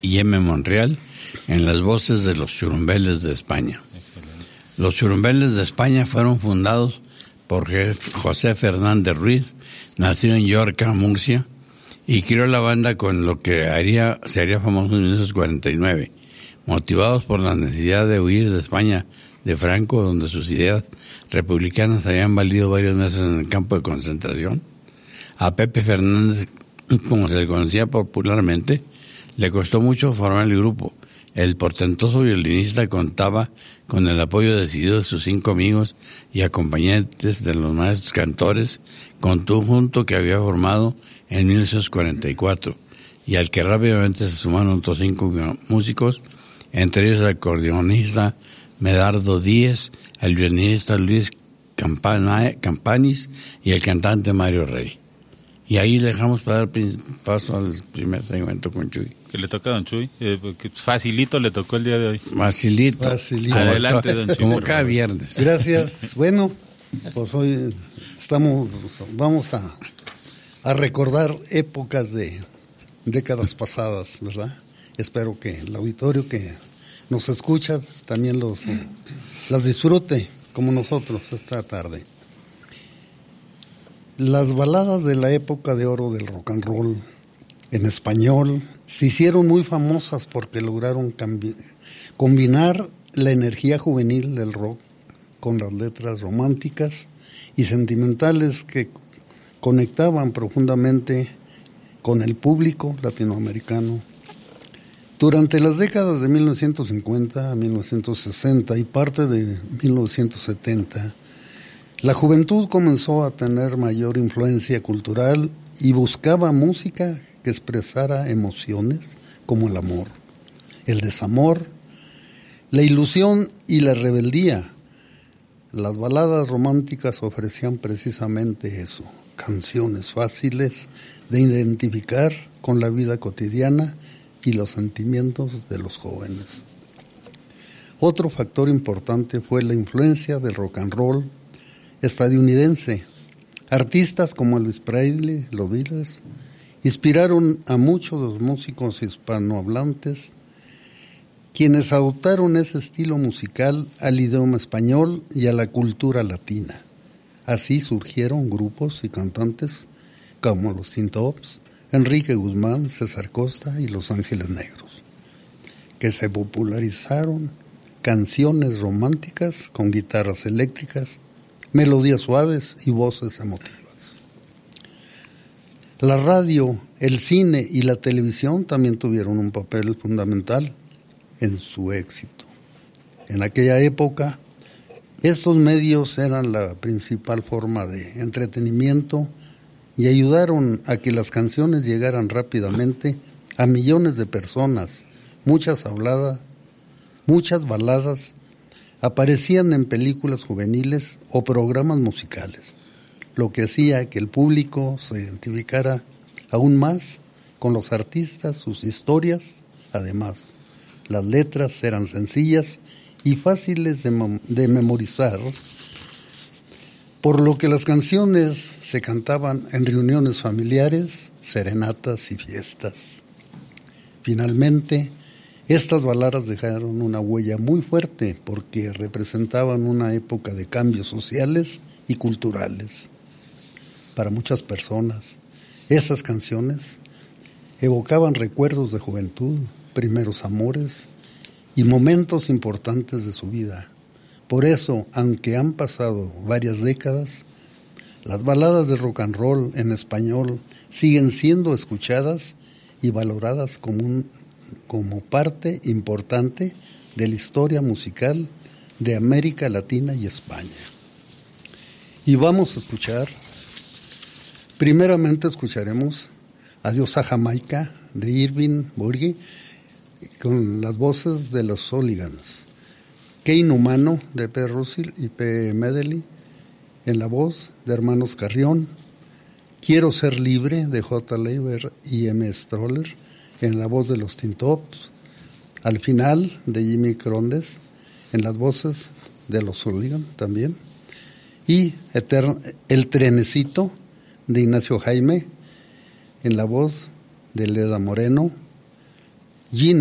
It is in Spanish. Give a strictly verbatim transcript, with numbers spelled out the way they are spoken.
y M. Monreal en las voces de los Churumbeles de España. Excelente. Los Churumbeles de España fueron fundados por José Fernández Ruiz, nacido en Llorca, Murcia, y creó la banda con lo que haría, se haría famoso en mil novecientos cuarenta y nueve, motivados por la necesidad de huir de España de Franco, donde sus ideas republicanas habían valido varios meses en el campo de concentración. A Pepe Fernández, como se le conocía popularmente, le costó mucho formar el grupo. El portentoso violinista contaba con el apoyo decidido de sus cinco amigos y acompañantes de los maestros cantores, conjunto que había formado en mil novecientos cuarenta y cuatro, y al que rápidamente se sumaron otros cinco músicos, entre ellos el acordeonista Medardo Díez, el violinista Luis Campana, Campanis y el cantante Mario Rey. Y ahí dejamos para dar paso al primer segmento con Chuy. Que le toca a don Chuy. Eh, facilito le tocó el día de hoy. Facilito. Facilito. Adelante, don Chuy. Como cada viernes. Gracias. Bueno, pues hoy estamos, vamos a, a recordar épocas de décadas pasadas, ¿verdad? Espero que el auditorio que nos escucha también los las disfrute como nosotros esta tarde. Las baladas de la época de oro del rock and roll en español se hicieron muy famosas porque lograron cambi- combinar la energía juvenil del rock con las letras románticas y sentimentales que conectaban profundamente con el público latinoamericano. Durante las décadas de mil novecientos cincuenta a mil novecientos sesenta y parte de mil novecientos setenta, la juventud comenzó a tener mayor influencia cultural y buscaba música que expresara emociones como el amor, el desamor, la ilusión y la rebeldía. Las baladas románticas ofrecían precisamente eso, canciones fáciles de identificar con la vida cotidiana y los sentimientos de los jóvenes. Otro factor importante fue la influencia del rock and roll estadounidense. Artistas como Elvis Presley, los Beatles, inspiraron a muchos de los músicos hispanohablantes, quienes adoptaron ese estilo musical al idioma español y a la cultura latina. Así surgieron grupos y cantantes como los Tin Tops, Enrique Guzmán, César Costa y Los Ángeles Negros, que se popularizaron canciones románticas con guitarras eléctricas, melodías suaves y voces emotivas. La radio, el cine y la televisión también tuvieron un papel fundamental en su éxito. En aquella época, estos medios eran la principal forma de entretenimiento y ayudaron a que las canciones llegaran rápidamente a millones de personas. Muchas habladas, muchas baladas aparecían en películas juveniles o programas musicales, lo que hacía que el público se identificara aún más con los artistas, sus historias. Además, las letras eran sencillas y fáciles de, mem- de memorizar, por lo que las canciones se cantaban en reuniones familiares, serenatas y fiestas. Finalmente, estas baladas dejaron una huella muy fuerte porque representaban una época de cambios sociales y culturales. Para muchas personas, esas canciones evocaban recuerdos de juventud, primeros amores y momentos importantes de su vida. Por eso, aunque han pasado varias décadas, las baladas de rock and roll en español siguen siendo escuchadas y valoradas como un como parte importante de la historia musical de América Latina y España. Y vamos a escuchar, primeramente escucharemos Adiós a Jamaica de Irving Burgi con las voces de los Hooligans, Qué Inhumano de P. Russell y P. Medley en la voz de Hermanos Carrión, Quiero Ser Libre de J. Leiber y M. Stroller en la voz de los Tin Tops, Al Final de Jimmy Crondes en las voces de los Hooligans también, y Eter- El Trenecito de Ignacio Jaime en la voz de Leda Moreno, Gina.